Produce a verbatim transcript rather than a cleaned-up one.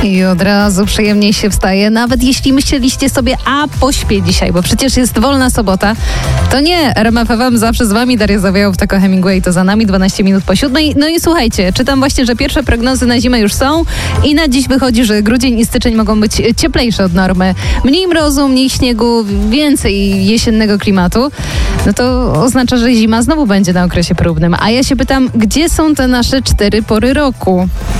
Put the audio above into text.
I od razu przyjemniej się wstaje, nawet jeśli myśleliście sobie, a pośpię dzisiaj, bo przecież jest wolna sobota. To nie, R M F F M zawsze z wami, Daria Zawiałow, Tako Hemingway, to za nami, dwanaście minut po siódmej. No i słuchajcie, czytam właśnie, że pierwsze prognozy na zimę już są i na dziś wychodzi, że grudzień i styczeń mogą być cieplejsze od normy. Mniej mrozu, mniej śniegu, więcej jesiennego klimatu. No to oznacza, że zima znowu będzie na okresie próbnym. A ja się pytam, gdzie są te nasze cztery pory roku?